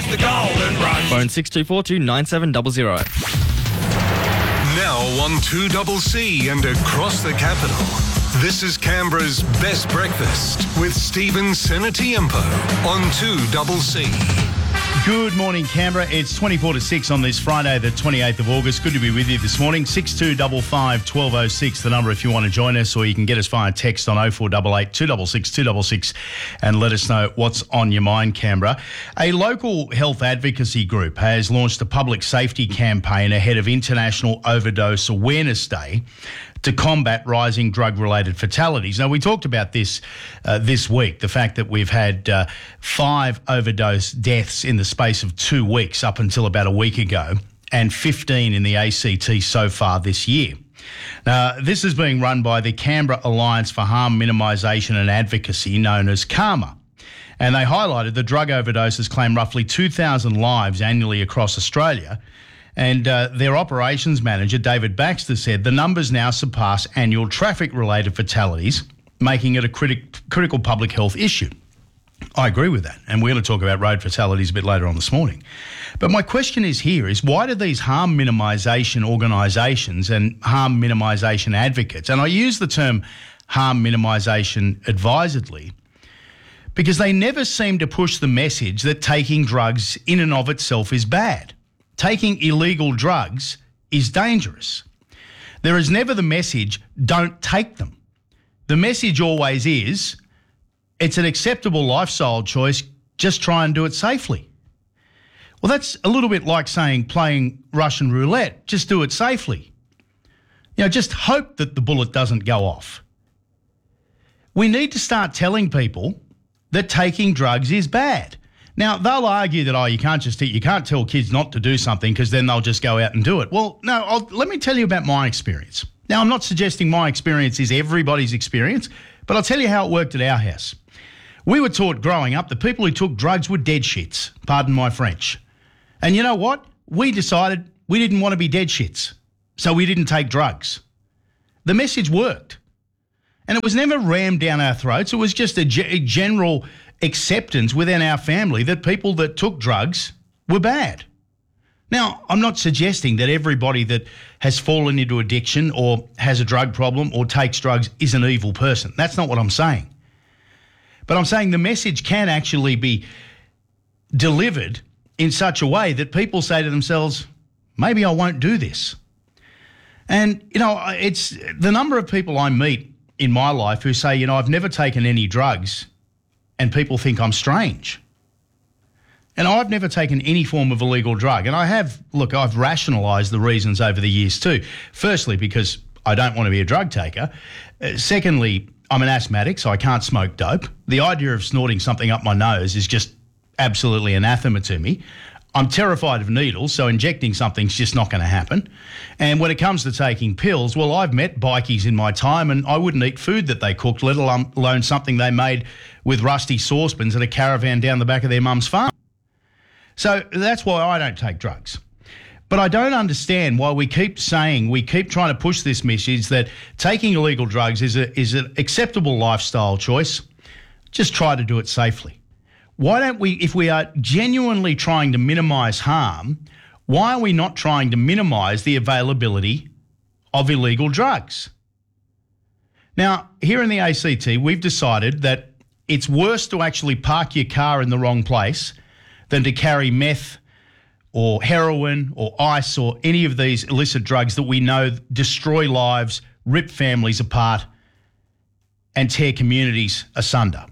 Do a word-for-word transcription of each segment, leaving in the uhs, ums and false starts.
like the Golden Rush. Phone six two four two nine seven zero zero. Now on two C and across the capital, this is Canberra's Best Breakfast with Stephen Senatiempo on two C. Good morning, Canberra. It's twenty-four to six on this Friday, the twenty-eighth of August. Good to be with you this morning. six two five five, one two zero six, the number if you want to join us, or you can get us via text on oh four eight eight, two six six, two six six and let us know what's on your mind, Canberra. A local health advocacy group has launched a public safety campaign ahead of International Overdose Awareness Day to combat rising drug-related fatalities. Now, we talked about this uh, this week, the fact that we've had uh, five overdose deaths in the space of two weeks up until about a week ago, and fifteen in the A C T so far this year. Now, this is being run by the Canberra Alliance for Harm Minimisation and Advocacy, known as CARMA. And they highlighted that drug overdoses claim roughly two thousand lives annually across Australia. And uh, their operations manager, David Baxter, said the numbers now surpass annual traffic-related fatalities, making it a critic, critical public health issue. I agree with that, and we're going to talk about road fatalities a bit later on this morning. But my question is here is why do these harm minimisation organisations and harm minimisation advocates, and I use the term harm minimisation advisedly, because they never seem to push the message that taking drugs in and of itself is bad. Taking illegal drugs is dangerous. There is never the message, don't take them. The message always is, it's an acceptable lifestyle choice, just try and do it safely. Well, that's a little bit like saying playing Russian roulette, just do it safely. You know, just hope that the bullet doesn't go off. We need to start telling people that taking drugs is bad. Now, they'll argue that, oh, you can't just you can't tell kids not to do something because then they'll just go out and do it. Well, no, I'll, let me tell you about my experience. Now, I'm not suggesting my experience is everybody's experience, but I'll tell you how it worked at our house. We were taught growing up that people who took drugs were dead shits, pardon my French. And you know what? We decided we didn't want to be dead shits, so we didn't take drugs. The message worked. And it was never rammed down our throats. It was just a, ge- a general acceptance within our family that people that took drugs were bad. Now, I'm not suggesting that everybody that has fallen into addiction or has a drug problem or takes drugs is an evil person. That's not what I'm saying. But I'm saying the message can actually be delivered in such a way that people say to themselves, maybe I won't do this. And, you know, it's the number of people I meet in my life who say, you know, I've never taken any drugs, and people think I'm strange. And I've never taken any form of illegal drug. And I have, look, I've rationalised the reasons over the years too. Firstly, because I don't want to be a drug taker. Uh, secondly, I'm an asthmatic, so I can't smoke dope. The idea of snorting something up my nose is just absolutely anathema to me. I'm terrified of needles, so injecting something's just not going to happen. And when it comes to taking pills, well, I've met bikies in my time and I wouldn't eat food that they cooked, let alone something they made with rusty saucepans at a caravan down the back of their mum's farm. So that's why I don't take drugs. But I don't understand why we keep saying, we keep trying to push this message that taking illegal drugs is a, is an acceptable lifestyle choice. Just try to do it safely. Why don't we, if we are genuinely trying to minimise harm, why are we not trying to minimise the availability of illegal drugs? Now, here in the A C T, we've decided that it's worse to actually park your car in the wrong place than to carry meth or heroin or ice or any of these illicit drugs that we know destroy lives, rip families apart and tear communities asunder.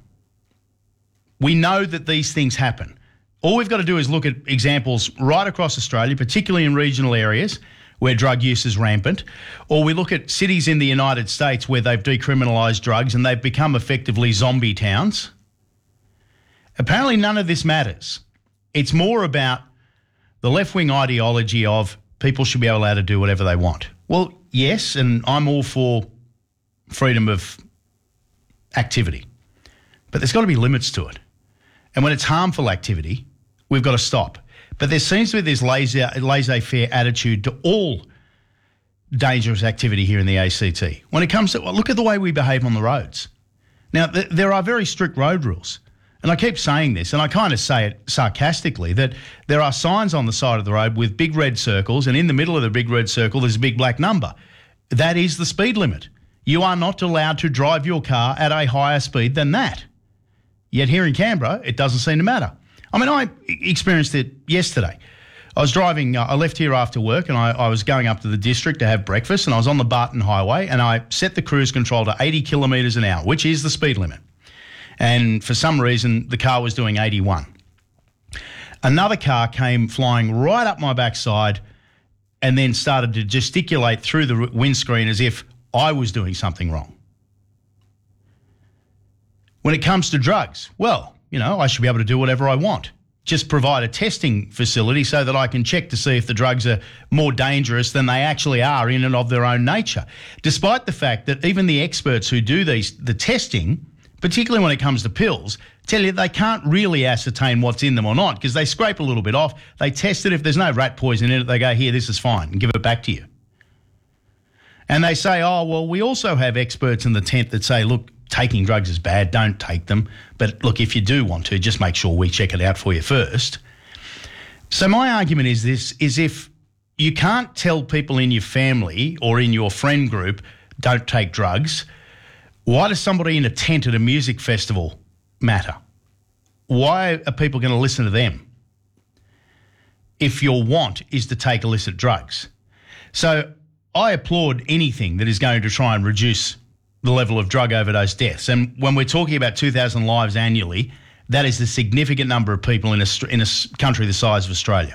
We know that these things happen. All we've got to do is look at examples right across Australia, particularly in regional areas where drug use is rampant, or we look at cities in the United States where they've decriminalised drugs and they've become effectively zombie towns. Apparently none of this matters. It's more about the left-wing ideology of people should be allowed to do whatever they want. Well, yes, and I'm all for freedom of activity, but there's got to be limits to it. And when it's harmful activity, we've got to stop. But there seems to be this laissez- laissez-faire attitude to all dangerous activity here in the A C T. When it comes to, well, look at the way we behave on the roads. Now, th- there are very strict road rules. and I keep saying this, and I kind of say it sarcastically, that there are signs on the side of the road with big red circles, and in the middle of the big red circle there's a big black number. That is the speed limit. You are not allowed to drive your car at a higher speed than that. Yet here in Canberra, it doesn't seem to matter. I mean, I experienced it yesterday. I was driving, uh, I left here after work and I, I was going up to the district to have breakfast, and I was on the Barton Highway and I set the cruise control to eighty kilometres an hour, which is the speed limit. And for some reason, the car was doing eighty-one. Another car came flying right up my backside and then started to gesticulate through the windscreen as if I was doing something wrong. When it comes to drugs, well, you know, I should be able to do whatever I want. Just provide a testing facility so that I can check to see if the drugs are more dangerous than they actually are in and of their own nature. Despite the fact that even the experts who do these, the testing, particularly when it comes to pills, tell you they can't really ascertain what's in them or not because they scrape a little bit off, they test it. If there's no rat poison in it, they go, here, this is fine, and give it back to you. And they say, oh, well, we also have experts in the tent that say, look, taking drugs is bad, don't take them. But look, if you do want to, just make sure we check it out for you first. So my argument is this, is if you can't tell people in your family or in your friend group, don't take drugs, why does somebody in a tent at a music festival matter? Why are people going to listen to them if your want is to take illicit drugs? So I applaud anything that is going to try and reduce the level of drug overdose deaths. And when we're talking about two thousand lives annually, that is a significant number of people in a, in a country the size of Australia.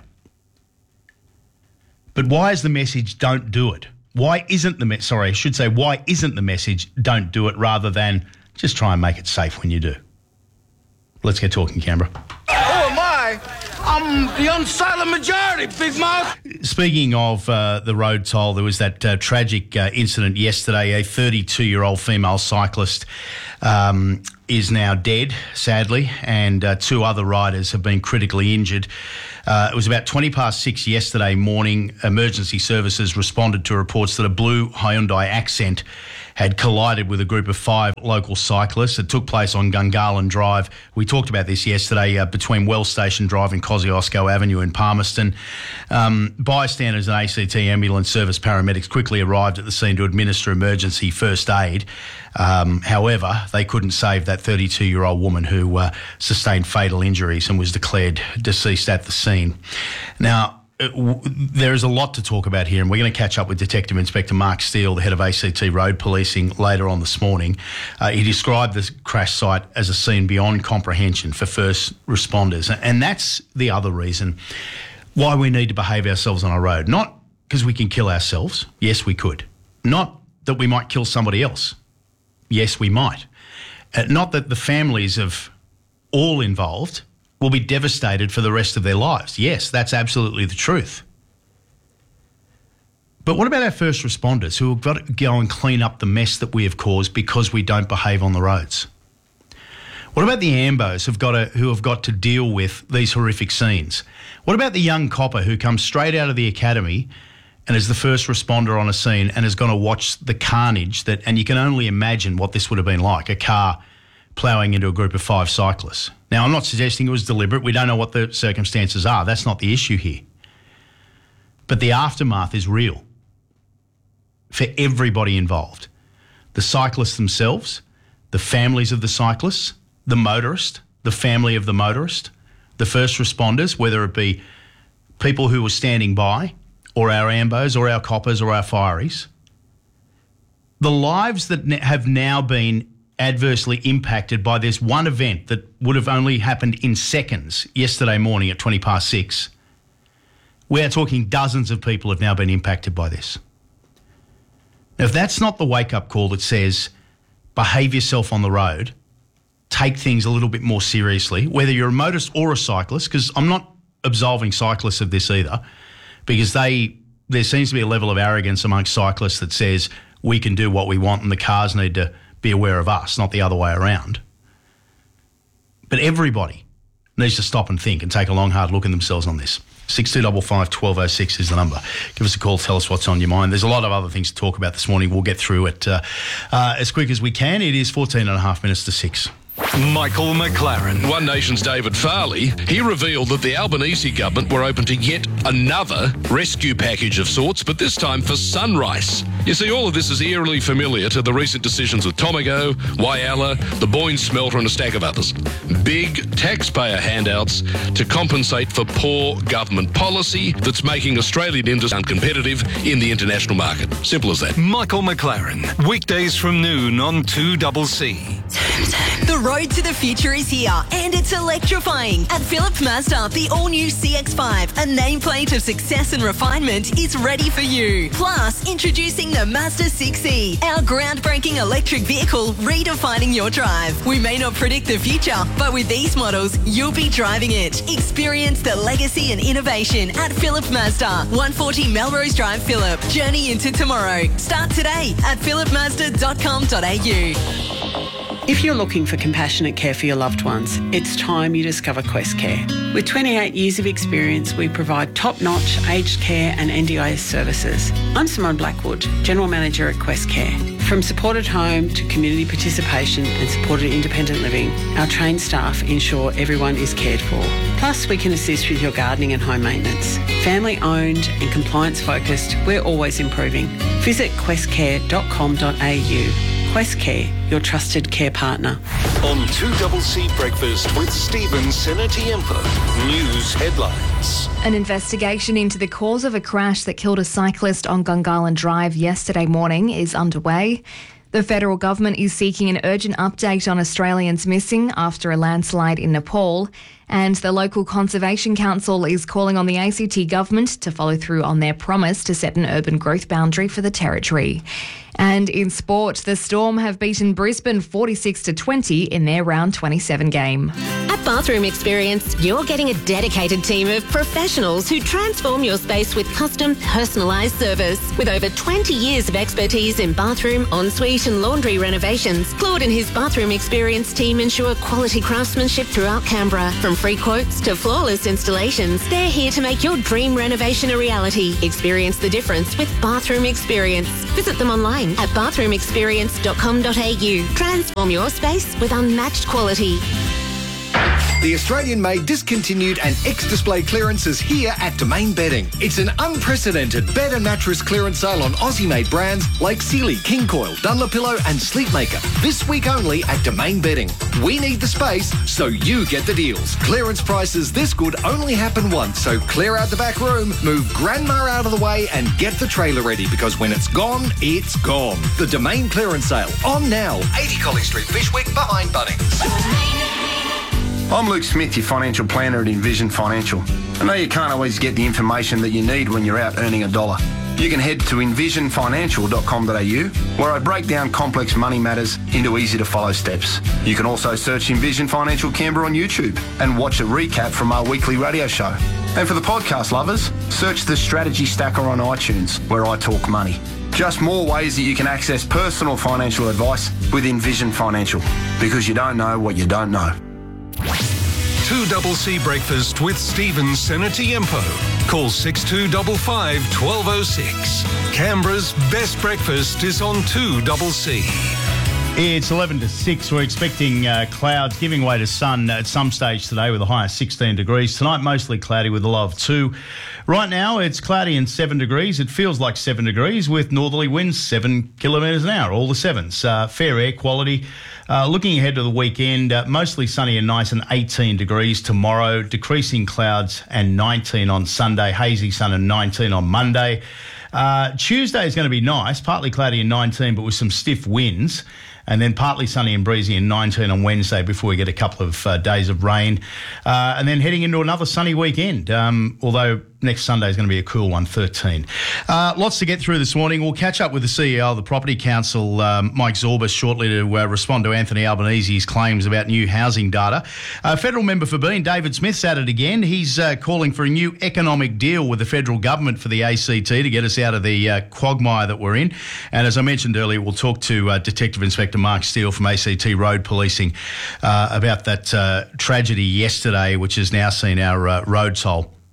But why is the message don't do it? Why isn't the, me- sorry, I should say, why isn't the message don't do it rather than just try and make it safe when you do? Let's get talking, Canberra. Who am I? I'm the unsilent majority, big mouth. Speaking of uh, the road toll, there was that uh, tragic uh, incident yesterday. A thirty-two-year-old female cyclist um, is now dead, sadly, and uh, two other riders have been critically injured. Uh, it was about twenty past six yesterday morning. Emergency services responded to reports that a blue Hyundai Accent had collided with a group of five local cyclists. It took place on Gungahlin Drive. We talked about this yesterday uh, between Wells Station Drive and Kosciuszko Avenue in Palmerston. Um, bystanders and A C T ambulance service paramedics quickly arrived at the scene to administer emergency first aid. Um, however, they couldn't save that thirty-two-year-old woman who uh, sustained fatal injuries and was declared deceased at the scene. Now, Uh, w- there is a lot to talk about here, and we're going to catch up with Detective Inspector Mark Steele, the head of A C T Road Policing, later on this morning. Uh, he described the crash site as a scene beyond comprehension for first responders, and that's the other reason why we need to behave ourselves on our road. Not because we can kill ourselves. Yes, we could. Not that we might kill somebody else. Yes, we might. Uh, not that the families of all involved will be devastated for the rest of their lives. Yes, that's absolutely the truth. But what about our first responders who have got to go and clean up the mess that we have caused because we don't behave on the roads? What about the ambos who've got to, who have got to deal with these horrific scenes? What about the young copper who comes straight out of the academy and is the first responder on a scene and is going to watch the carnage that, and you can only imagine what this would have been like, a car ploughing into a group of five cyclists. Now, I'm not suggesting it was deliberate. We don't know what the circumstances are. That's not the issue here. But the aftermath is real for everybody involved. The cyclists themselves, the families of the cyclists, the motorist, the family of the motorist, the first responders, whether it be people who were standing by or our ambos or our coppers or our fireys. The lives that have now been adversely impacted by this one event that would have only happened in seconds yesterday morning at twenty past six. We are talking dozens of people have now been impacted by this. Now, if that's not the wake-up call that says behave yourself on the road, take things a little bit more seriously, whether you're a motorist or a cyclist, because I'm not absolving cyclists of this either, because they there seems to be a level of arrogance amongst cyclists that says we can do what we want and the cars need to be aware of us, not the other way around. But everybody needs to stop and think and take a long, hard look at themselves on this. six two five five, one two oh six is the number. Give us a call, tell us what's on your mind. There's a lot of other things to talk about this morning. We'll get through it uh, uh, as quick as we can. It is fourteen and a half minutes to six. Michael McLaren. One Nation's David Farley, he revealed that the Albanese government were open to yet another rescue package of sorts, but this time for Sunrise. You see, all of this is eerily familiar to the recent decisions with Tomago, Whyalla, the Boyne Smelter and a stack of others. Big taxpayer handouts to compensate for poor government policy that's making Australian industry uncompetitive in the international market. Simple as that. Michael McLaren. Weekdays from noon on two C C. The road to the future is here, and it's electrifying. At Philip Mazda, the all-new C X five, a nameplate of success and refinement, is ready for you. Plus, introducing the Mazda six E, our groundbreaking electric vehicle redefining your drive. We may not predict the future, but with these models, you'll be driving it. Experience the legacy and innovation at Philip Mazda, one forty Melrose Drive, Phillip. Journey into tomorrow. Start today at philip mazda dot com dot a u. If you're looking for compassionate care for your loved ones, it's time you discover Quest Care. With twenty-eight years of experience, we provide top-notch aged care and N D I S services. I'm Simone Blackwood, General Manager at Quest Care. From supported home to community participation and supported independent living, our trained staff ensure everyone is cared for. Plus, we can assist with your gardening and home maintenance. Family-owned and compliance-focused, we're always improving. Visit quest care dot com dot a u. Quest Care, your trusted care partner. On two C C Breakfast with Stephen Senatiempo. News headlines. An investigation into the cause of a crash that killed a cyclist on Gungahlin Drive yesterday morning is underway. The federal government is seeking an urgent update on Australians missing after a landslide in Nepal. And the local Conservation Council is calling on the A C T government to follow through on their promise to set an urban growth boundary for the territory. And in sport, the Storm have beaten Brisbane forty-six to twenty in their round twenty-seven game. At Bathroom Experience, you're getting a dedicated team of professionals who transform your space with custom, personalised service. With over twenty years of expertise in bathroom, ensuite and laundry renovations, Claude and his Bathroom Experience team ensure quality craftsmanship throughout Canberra. From free quotes to flawless installations, they're here to make your dream renovation a reality. Experience the difference with Bathroom Experience. Visit them online at bathroom experience dot com dot a u. Transform your space with unmatched quality. The Australian-made discontinued and ex-display clearance is here at Domain Bedding. It's an unprecedented bed and mattress clearance sale on Aussie-made brands like Sealy, King Coil, Dunlopillow and Sleepmaker. This week only at Domain Bedding. We need the space, so you get the deals. Clearance prices this good only happen once, so clear out the back room, move grandma out of the way and get the trailer ready, because when it's gone, it's gone. The Domain clearance sale, on now. eighty Colley Street, Bishwick, behind Bunnings. I'm Luke Smith, your financial planner at Envision Financial. I know you can't always get the information that you need when you're out earning a dollar. You can head to envision financial dot com dot a u, where I break down complex money matters into easy-to-follow steps. You can also search Envision Financial Canberra on YouTube and watch a recap from our weekly radio show. And for the podcast lovers, search the Strategy Stacker on iTunes, where I talk money. Just more ways that you can access personal financial advice with Envision Financial, because you don't know what you don't know. two C C Breakfast with Stephen Senatiempo. Call six two five five, one two zero six. Canberra's best breakfast is on two C C. It's eleven to six. We're expecting uh, clouds giving way to sun at some stage today with a high of sixteen degrees. Tonight, mostly cloudy with a low of two. Right now, it's cloudy and seven degrees. It feels like seven degrees with northerly winds seven kilometres an hour, all the sevens. Uh, fair air quality. Uh, looking ahead to the weekend, uh, mostly sunny and nice and eighteen degrees tomorrow. Decreasing clouds and nineteen on Sunday. Hazy sun and nineteen on Monday. Uh, Tuesday is going to be nice, partly cloudy and nineteen, but with some stiff winds. And then partly sunny and breezy and nineteen on Wednesday before we get a couple of uh, days of rain. Uh, and then heading into another sunny weekend, um, although next Sunday is going to be a cool one, thirteen. Uh, lots to get through this morning. We'll catch up with the C E O of the Property Council, um, Mike Zorbas, shortly to uh, respond to Anthony Albanese's claims about new housing data. Uh, federal member for Bean, David Smith's at it again. He's uh, calling for a new economic deal with the federal government for the A C T to get us out of the uh, quagmire that we're in. And as I mentioned earlier, we'll talk to uh, Detective Inspector Mark Steele from A C T Road Policing uh, about that uh, tragedy yesterday, which has now seen our uh, road toll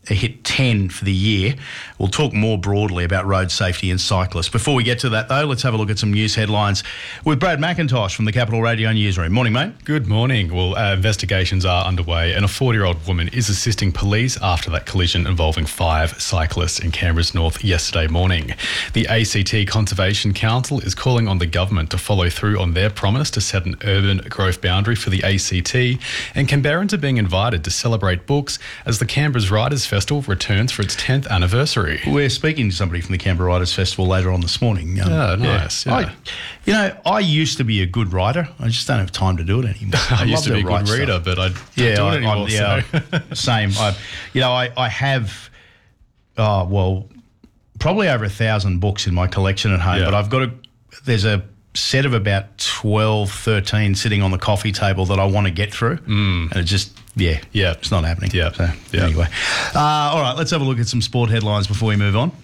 hit ten for the year. We'll talk more broadly about road safety and cyclists. Before we get to that, though, let's have a look at some news headlines with Brad McIntosh from the Capital Radio Newsroom. Morning, mate. Good morning. Well, uh, investigations are underway and a forty-year-old woman is assisting police after that collision involving five cyclists in Canberra's north yesterday morning. The A C T Conservation Council is calling on the government to follow through on their promise to set an urban growth boundary for the A C T, and Canberrans are being invited to celebrate books as the Canberra's Writers Festival returns for its tenth anniversary. We're speaking to somebody from the Canberra Writers Festival later on this morning. Um, oh, nice. Yeah. I, you know, I used to be a good writer. I just don't have time to do it anymore. I, I used to love be a good write reader, stuff. but I don't yeah, do I, it anymore. I, yeah, so. Same. I, you know, I, I have, oh, well, probably over a thousand books in my collection at home, Yeah. but I've got a, there's a set of about twelve, thirteen sitting on the coffee table that I want to get through. Mm. And it just, yeah, yeah, it's not happening. Yeah. So, yeah. anyway. Uh, all right, let's have a look at some sport headlines before we move on.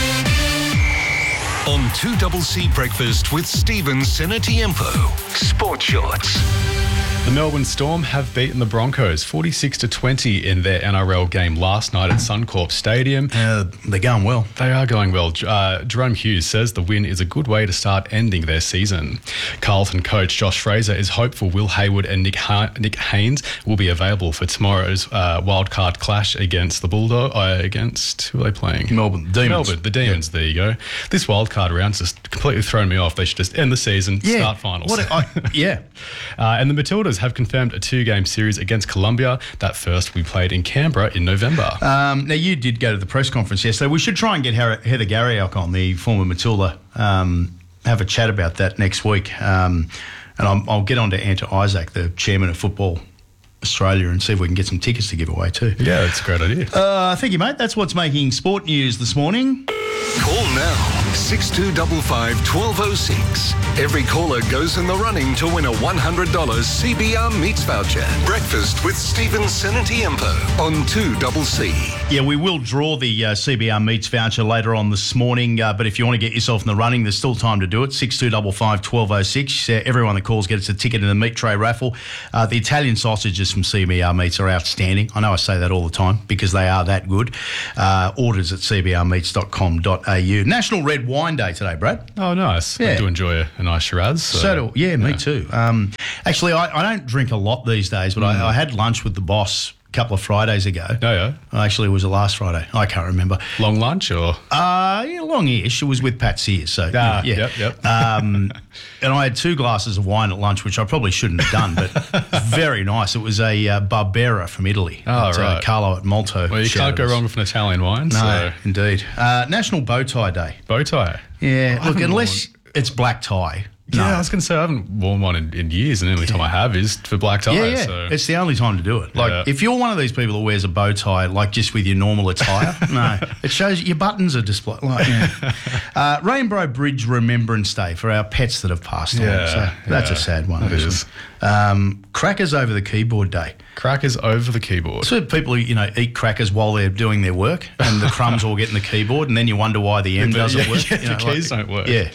On two C Breakfast with Stephen Senatiempo. Sport Shorts. The Melbourne Storm have beaten the Broncos forty-six to twenty in their N R L game last night at Suncorp Stadium. Uh, they're going well. They are going well. Uh, Jerome Hughes says the win is a good way to start ending their season. Carlton coach Josh Fraser is hopeful Will Hayward and Nick, ha- Nick Haynes will be available for tomorrow's uh, wildcard clash against the Bulldog. Uh, against, who are they playing? Melbourne. Demons. Melbourne, the Demons. Yeah. There you go. This wildcard round's just completely thrown me off. They should just end the season, yeah. start finals. What a, I, yeah. uh, and the Matildas have confirmed a two-game series against Colombia. That first we played in Canberra in November. Um, now, you did go to the press conference yesterday. We should try and get Her- Heather Garriock on, the former Matilda, um, have a chat about that next week. Um, and I'm, I'll get on to Anta Isaac, the chairman of Football Australia, and see if we can get some tickets to give away too. Yeah, that's a great idea. Uh, thank you, mate. That's what's making sport news this morning. Call now, six two five five, one two oh six. Every caller goes in the running to win a one hundred dollars C B R Meats voucher. Breakfast with Stephen Senatiempo on two C. Yeah, we will draw the uh, C B R Meats voucher later on this morning, uh, but if you want to get yourself in the running, there's still time to do it. six two five five, one two oh six. Uh, everyone that calls gets a ticket in the meat tray raffle. Uh, the Italian sausages from C B R Meats are outstanding. I know I say that all the time because they are that good. Uh, orders at c b r meats dot com dot a u. National Red Wine Day today, Brad. Oh, nice. Yeah. I do enjoy a, a nice Shiraz. So, so do, yeah, me yeah. too. Um, actually, I, I don't drink a lot these days, but Mm. I, I had lunch with the boss a couple of Fridays ago. Oh, yeah? Actually, it was the last Friday. I can't remember. Long lunch or? Uh, yeah, long-ish. It was with Pat Sears. So, Ah, yeah. yep, yep. Um, and I had two glasses of wine at lunch, which I probably shouldn't have done, but very nice. It was a uh, Barbera from Italy. Oh, at, right. Uh, Carlo at Malto. Well, you can't go Shadows. wrong with an Italian wine. No, So. indeed. Uh, National Bow Tie Day. Bow tie. Yeah, I look, haven't unless it's black tie. Yeah, No. I was going to say I haven't worn one in, in years, and the only time I have is for black tie. Yeah, yeah. So. It's the only time to do it. Like, Yeah. if you're one of these people that wears a bow tie, like just with your normal attire, no, it shows your buttons are displayed. Like, yeah. uh, Rainbow Bridge Remembrance Day for our pets that have passed Yeah, on. So that's yeah, a sad one. that this is. one. Um, crackers over the keyboard day. Crackers over the keyboard. So people, you know, eat crackers while they're doing their work, and the crumbs all get in the keyboard, and then you wonder why the M Yeah, doesn't yeah, work. yeah, you know, the keys don't work. Yeah.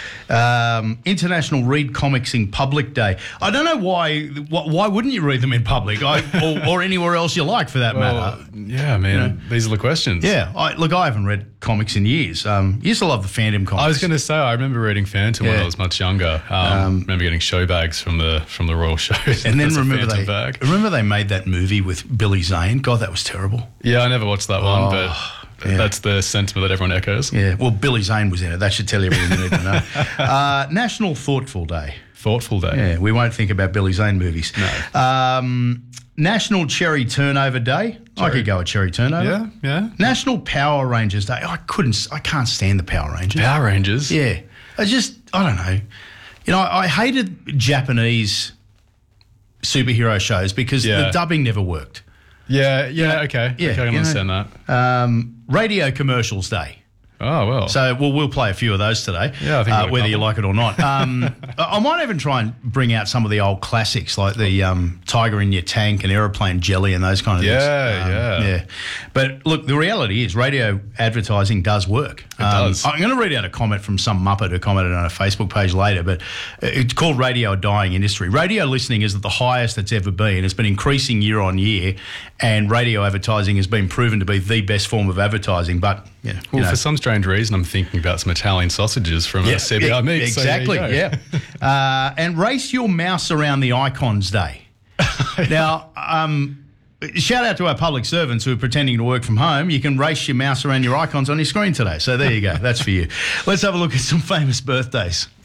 Um, International Read Comics in Public Day. I don't know why. Why, why wouldn't you read them in public, I, or, or anywhere else you like, for that Well, matter? yeah, man. You know? These are the questions. Yeah. I, look, I haven't read comics in years. Um, used to love the Phantom comics. I was going to say I remember reading Phantom when Yeah. I was much younger. Um, remember getting show bags from the from the Royal Shows. and then As a remember Phantom they bag. remember they made that movie with Billy Zane. God, that was terrible. Yeah, I never watched that one, Oh, but yeah. that's the sentiment that everyone echoes. Yeah. Well, Billy Zane was in it. That should tell you everything you need to know. Uh, National Thoughtful Day. Thoughtful Day. Yeah, we won't think about Billy Zane movies. No. Um, National Cherry Turnover Day. I could go a cherry turnover. Yeah, yeah. National Power Rangers Day. I couldn't. I can't stand the Power Rangers. Power Rangers. Yeah, I just. I don't know. You know, I, I hated Japanese superhero shows because Yeah. the dubbing never worked. Yeah, yeah, okay. Yeah, okay, I can you know, understand that. Um, Radio Commercials Day. Oh, well. So well, we'll play a few of those today, Yeah, I think uh, we'll whether you couple. like it or not. Um, I might even try and bring out some of the old classics like the um, Tiger in Your Tank and Aeroplane Jelly and those kind of things. Yeah, Um, yeah. Yeah. But look, the reality is radio advertising does work. It does. I'm going to read out a comment from some Muppet who commented on a Facebook page later, but it's called Radio a Dying Industry. Radio listening is at the highest it's ever been. It's been increasing year on year, and radio advertising has been proven to be the best form of advertising. But, yeah, you Well, know. for some strange reason, I'm thinking about some Italian sausages from a C B I meat. so there you Exactly, go. yeah. Uh, and race your mouse around the Icons Day. Now, um, shout out to our public servants who are pretending to work from home. You can race your mouse around your icons on your screen today. So there you go. That's for you. Let's have a look at some famous birthdays.